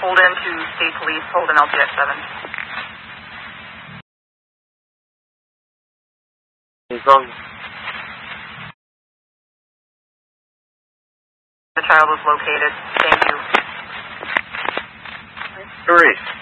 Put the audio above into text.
Holden to State Police, Holden LTX 7. He's wrong. The child was located. Thank you. 3.